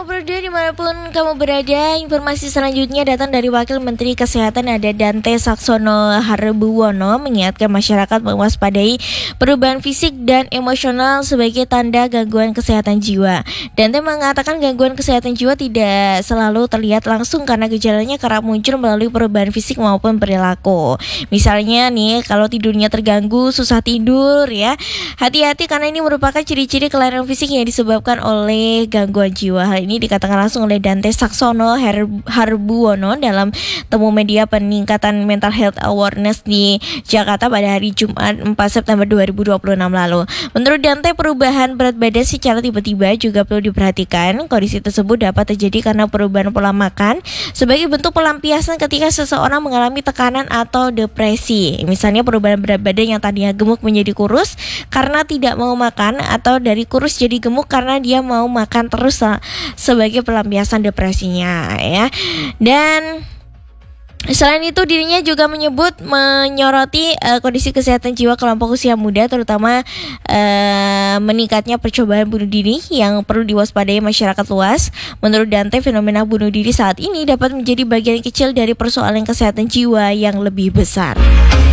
Sobat Perda dimanapun kamu berada, informasi selanjutnya datang dari Wakil Menteri Kesehatan ada Dante Saxono Harbuwono mengingatkan masyarakat mewaspadai perubahan fisik dan emosional sebagai tanda gangguan kesehatan jiwa. Dante mengatakan gangguan kesehatan jiwa tidak selalu terlihat langsung karena gejalanya kerap muncul melalui perubahan fisik maupun perilaku. Misalnya nih, kalau tidurnya terganggu, susah tidur ya. Hati-hati karena ini merupakan ciri-ciri kelainan fisik yang disebabkan oleh gangguan jiwa. Hal ini dikatakan langsung oleh Dante Saxono Harbuwono dalam temu media peningkatan mental health awareness di Jakarta pada hari Jumat 4 September 2026 lalu. Menurut Dante, perubahan berat badan secara tiba-tiba juga perlu diperhatikan. Kondisi tersebut dapat terjadi karena perubahan pola makan sebagai bentuk pelampiasan ketika seseorang mengalami tekanan atau depresi. Misalnya perubahan berat badan yang tadinya gemuk menjadi kurus karena tidak mau makan, atau dari kurus jadi gemuk karena dia mau makan terus sebagai pelampiasan depresinya ya. Dan selain itu dirinya juga menyoroti kondisi kesehatan jiwa kelompok usia muda, terutama meningkatnya percobaan bunuh diri yang perlu diwaspadai masyarakat luas. Menurut Dante, fenomena bunuh diri saat ini dapat menjadi bagian kecil dari persoalan kesehatan jiwa yang lebih besar.